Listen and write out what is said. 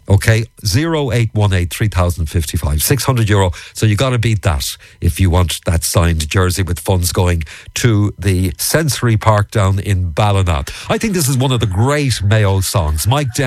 Okay, 0818 3055, €600. So you got to beat that if you want that signed jersey with funds going to the Sensory Park down in Ballina. I think this is one of the great Mayo songs. Mike